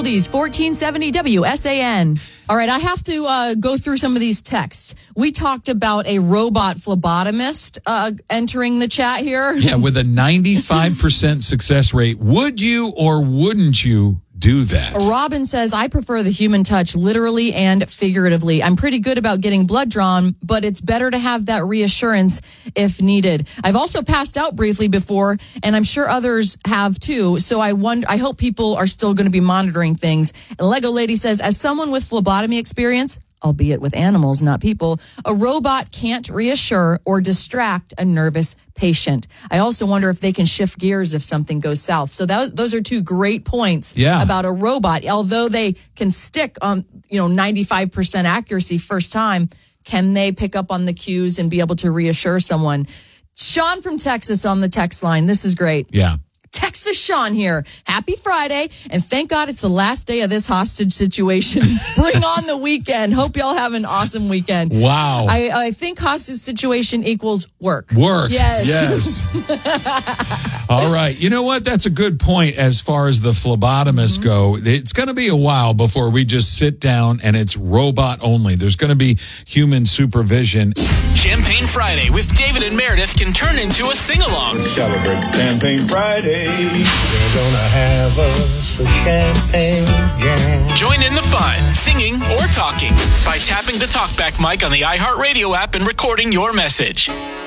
Oldies 1470 WSAN. All right, I have to go through some of these texts. We talked about a robot phlebotomist entering the chat here. Yeah, with a 95% success rate. Would you or wouldn't you do that? Robin says, I prefer the human touch literally and figuratively. I'm pretty good about getting blood drawn, but it's better to have that reassurance if needed. I've also passed out briefly before, and I'm sure others have too. So I hope people are still going to be monitoring things. And Lego Lady says, as someone with phlebotomy experience, albeit with animals, not people, a robot can't reassure or distract a nervous patient. I also wonder if they can shift gears if something goes south. So those are two great points about a robot. Although they can stick on, 95% accuracy first time, can they pick up on the cues and be able to reassure someone? Sean from Texas on the text line. This is great. Yeah. Texas Sean here. Happy Friday, and thank God it's the last day of this hostage situation. Bring on the weekend. Hope y'all have an awesome weekend. Wow. I think hostage situation equals work. Work. Yes. All right. You know what? That's a good point as far as the phlebotomists go. It's going to be a while before we just sit down and it's robot only. There's going to be human supervision. Champagne Friday with David and Meredith can turn into a sing-along. Celebrate Champagne Friday. We're gonna have us a champagne jam. Join in the fun, singing or talking by tapping the talkback mic on the iHeartRadio app and recording your message.